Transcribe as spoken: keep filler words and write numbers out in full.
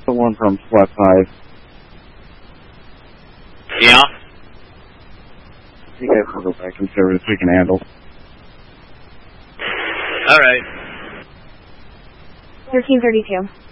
The one from flat five. Yeah? You guys can go back and service we can handle. Alright. thirteen thirty-two.